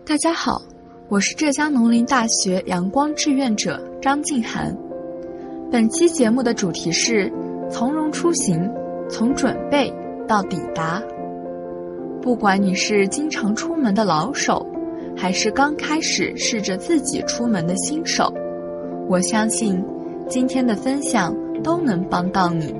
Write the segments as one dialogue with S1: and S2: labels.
S1: 大家好，我是浙江农林大学阳光志愿者张静涵。本期节目的主题是从容出行，从准备到抵达。不管你是经常出门的老手，还是刚开始试着自己出门的新手，我相信今天的分享都能帮到你。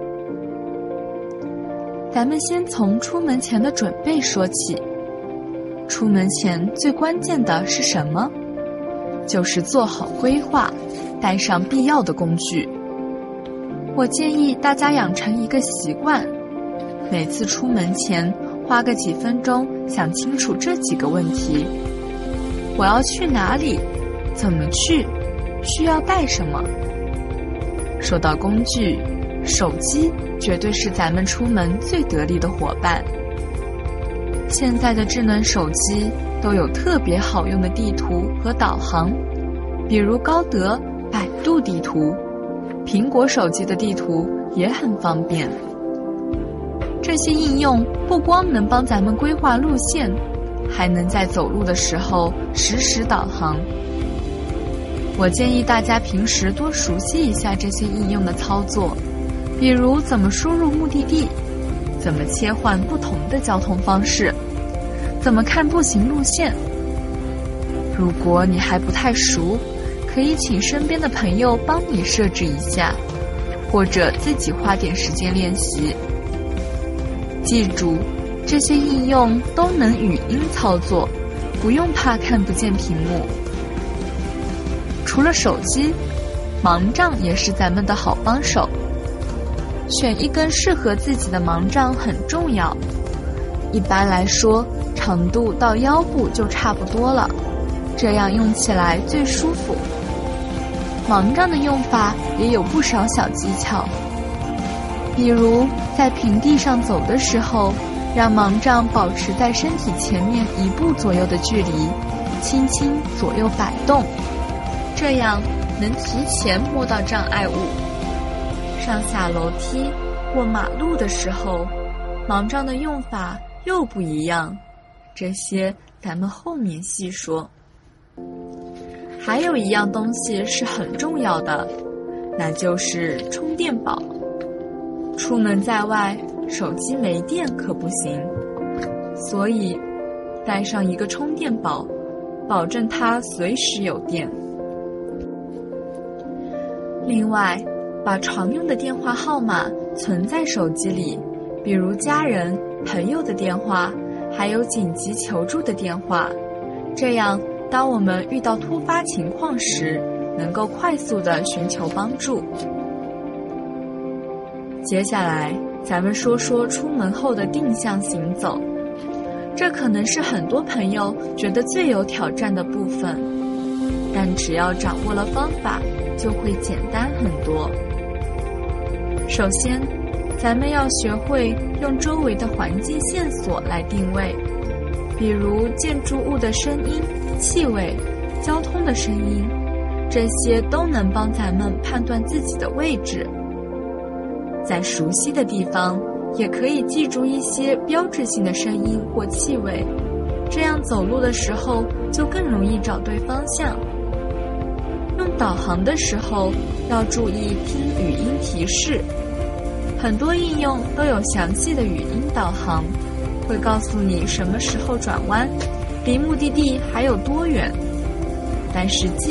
S1: 咱们先从出门前的准备说起。出门前最关键的是什么？就是做好规划，带上必要的工具。我建议大家养成一个习惯，每次出门前花个几分钟想清楚这几个问题：我要去哪里？怎么去？需要带什么？说到工具，手机绝对是咱们出门最得力的伙伴。现在的智能手机都有特别好用的地图和导航，比如高德、百度地图，苹果手机的地图也很方便。这些应用不光能帮咱们规划路线，还能在走路的时候实时导航。我建议大家平时多熟悉一下这些应用的操作，比如怎么输入目的地，怎么切换不同的交通方式，怎么看步行路线。如果你还不太熟，可以请身边的朋友帮你设置一下，或者自己花点时间练习。记住，这些应用都能语音操作，不用怕看不见屏幕。除了手机，盲杖也是咱们的好帮手。选一根适合自己的盲杖很重要，一般来说长度到腰部就差不多了，这样用起来最舒服。盲杖的用法也有不少小技巧，比如在平地上走的时候，让盲杖保持在身体前面1步左右的距离，轻轻左右摆动，这样能提前摸到障碍物。上下楼梯、过马路的时候，盲杖的用法又不一样，这些咱们后面细说。还有一样东西是很重要的，那就是充电宝。出门在外，手机没电可不行，所以带上一个充电宝，保证它随时有电。另外，把常用的电话号码存在手机里，比如家人、朋友的电话，还有紧急求助的电话，这样当我们遇到突发情况时，能够快速地寻求帮助。接下来咱们说说出门后的定向行走，这可能是很多朋友觉得最有挑战的部分，但只要掌握了方法，就会简单很多。首先，咱们要学会用周围的环境线索来定位，比如建筑物的声音、气味、交通的声音，这些都能帮咱们判断自己的位置。在熟悉的地方，也可以记住一些标志性的声音或气味，这样走路的时候就更容易找对方向。用导航的时候，要注意听语音提示。很多应用都有详细的语音导航，会告诉你什么时候转弯，离目的地还有多远。但是记